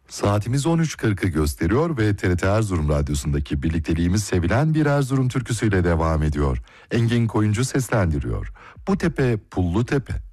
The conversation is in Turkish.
Saatimiz 13.40'ı gösteriyor ve TRT Erzurum Radyosu'ndaki birlikteliğimiz sevilen bir Erzurum türküsüyle devam ediyor. Engin Koyuncu seslendiriyor. Bu tepe Pullu Tepe.